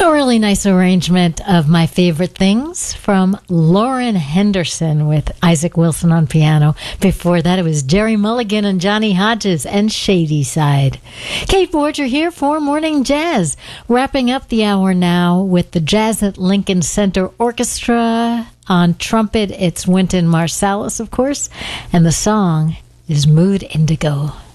A really nice arrangement of My Favorite Things from Lauren Henderson with Isaac Wilson on piano. Before that, it was Jerry Mulligan and Johnny Hodges and Shady Side. Kate Borger here for Morning Jazz. Wrapping up the hour now with the Jazz at Lincoln Center Orchestra. On trumpet, it's Wynton Marsalis, of course, and the song is Mood Indigo.